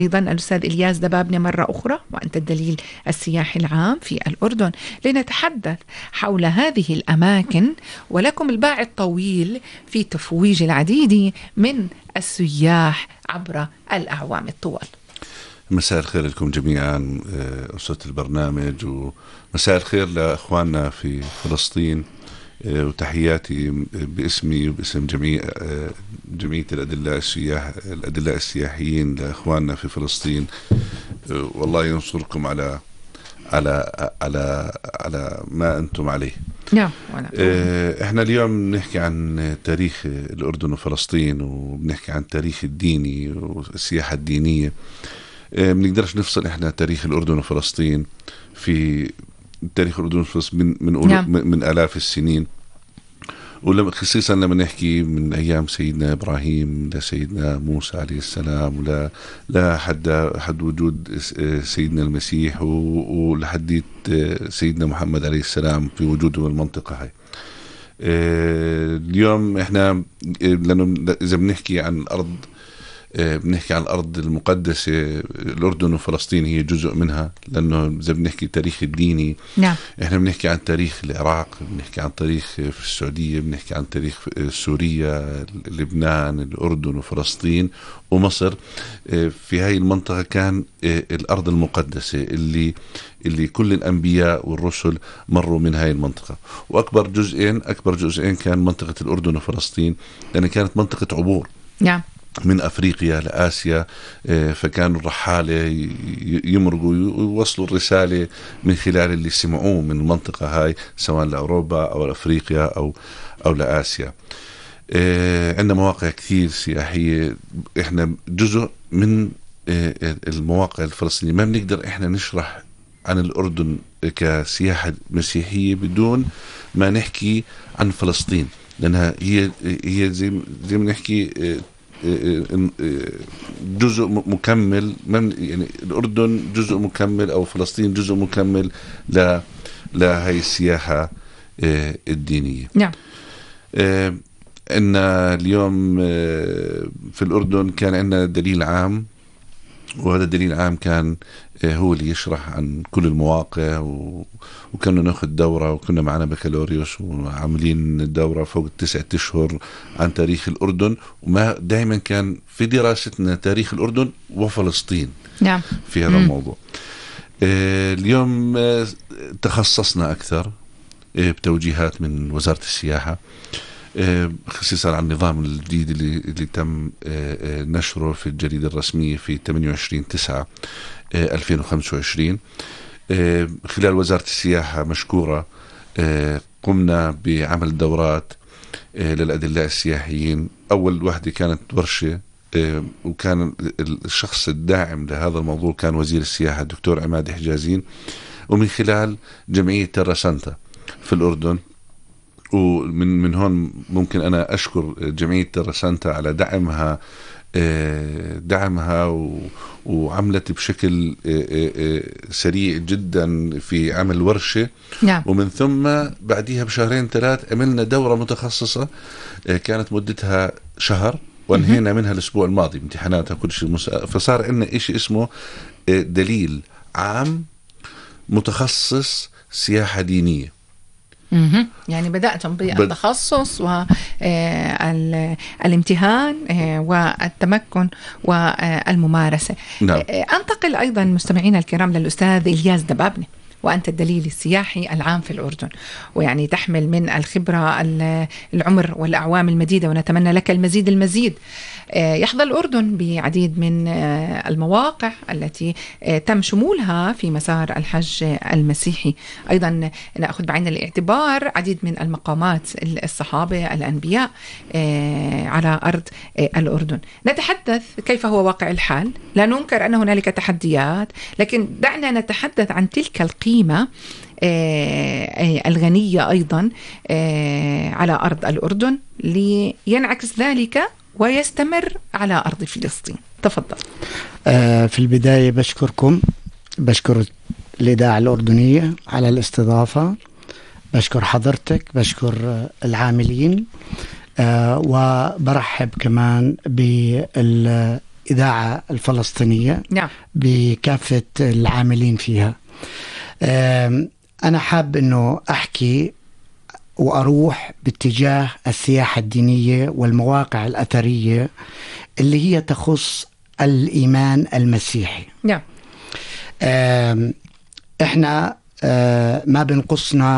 أيضا الأستاذ إلياس دبابنة مرة أخرى، وأنت الدليل السياحي العام في الأردن، لنتحدث حول هذه الأماكن ولكم الباع الطويل في تفويج العديد من السياح عبر الأعوام الطوال. مساء الخير لكم جميعا أسرة البرنامج، ومساء الخير لأخواننا في فلسطين، وتحياتي باسمي وباسم جمعية الأدلاء السياحيين لأخواننا في فلسطين. والله ينصركم على ما أنتم عليه. نعم. احنا اليوم بنحكي عن تاريخ الأردن وفلسطين، وبنحكي عن تاريخ الديني والسياحة الدينية. بنقدرش نفصل احنا تاريخ الأردن وفلسطين في تاريخ الأردن وفلسطين من آلاف السنين، خصيصا لما نحكي من أيام سيدنا إبراهيم لسيدنا موسى عليه السلام لحد وجود سيدنا المسيح ولحد سيدنا محمد عليه السلام في وجوده المنطقة هاي. اليوم احنا لأنه إذا بنحكي عن الأرض المقدسة، الأردن وفلسطين هي جزء منها، لأنه إذا بنحكي تاريخ الديني نعم. إحنا بنحكي عن تاريخ العراق، بنحكي عن تاريخ في السعودية، بنحكي عن تاريخ سوريا، لبنان، الأردن وفلسطين ومصر. في هاي المنطقة كان الأرض المقدسة اللي كل الأنبياء والرسل مروا من هاي المنطقة، وأكبر جزئين كان منطقة الأردن وفلسطين، لأن كانت منطقة عبور. نعم. من أفريقيا لآسيا، فكانوا الرحالة يمرقوا ويوصلوا الرسالة من خلال اللي سمعوه من المنطقة هاي، سواء لأوروبا أو لأفريقيا أو لآسيا. عندنا مواقع كثير سياحية، إحنا جزء من المواقع الفلسطينية. ما بنقدر إحنا نشرح عن الأردن كسياحة مسيحية بدون ما نحكي عن فلسطين، لأنها هي زي ما نحكي جزء مكمل، يعني الأردن جزء مكمل أو فلسطين جزء مكمل لهي السياحة الدينية. نعم. إن اليوم في الأردن كان عندنا دليل عام، وهذا الدليل العام كان هو اللي يشرح عن كل المواقع، وكنا ناخذ دورة، وكنا معنا بكالوريوس وعاملين الدورة فوق 9 أشهر عن تاريخ الأردن، وما دائما كان في دراستنا تاريخ الأردن وفلسطين. نعم. في هذا الموضوع. اليوم تخصصنا أكثر بتوجيهات من وزارة السياحة، خصيصا عن النظام الجديد اللي تم نشره في الجريدة الرسمية في 28/9/2025. خلال وزارة السياحة مشكورة قمنا بعمل دورات للأدلاء السياحيين. أول واحدة كانت ورشة، وكان الشخص الداعم لهذا الموضوع كان وزير السياحة الدكتور عماد حجازين، ومن خلال جمعية تيرا سانتا في الأردن. ومن هون ممكن أنا أشكر جمعية تيرا سانتا على دعمها وعملت بشكل سريع جدا في عمل ورشة. نعم. ومن ثم بعدها بشهرين 3 عملنا دورة متخصصة كانت مدتها شهر، وانهينا منها الأسبوع الماضي امتحاناتها كل شيء. فصار عندنا إشي اسمه دليل عام متخصص سياحة دينية. يعني بدأتم بالتخصص والامتهان والتمكن والممارسة. نعم. أنتقل أيضا مستمعينا الكرام للأستاذ إلياس دبابنة، وأنت الدليل السياحي العام في الأردن، ويعني تحمل من الخبرة العمر والأعوام المديدة، ونتمنى لك المزيد. يحظى الأردن بعديد من المواقع التي تم شمولها في مسار الحج المسيحي. أيضا نأخذ بعين الاعتبار عديد من المقامات الصحابة الأنبياء على أرض الأردن. نتحدث كيف هو واقع الحال، لا ننكر أن هنالك تحديات، لكن دعنا نتحدث عن تلك القيمة الغنية أيضا على أرض الأردن، لينعكس ذلك ويستمر على أرض فلسطين. تفضل. في البداية بشكر الإذاعة الأردنية على الاستضافة، بشكر حضرتك، بشكر العاملين، وبرحب كمان الإذاعة الفلسطينية نعم. بكافة العاملين فيها. أنا حاب أنه أحكي وأروح باتجاه السياحة الدينية والمواقع الأثرية اللي هي تخص الإيمان المسيحي. نعم. إحنا ما بنقصنا